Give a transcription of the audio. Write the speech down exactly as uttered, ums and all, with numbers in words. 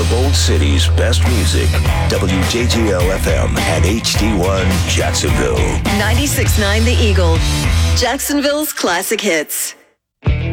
Old City's best music. W J G L F M and H D one Jacksonville. ninety-six point nine The Eagle. Jacksonville's classic hits.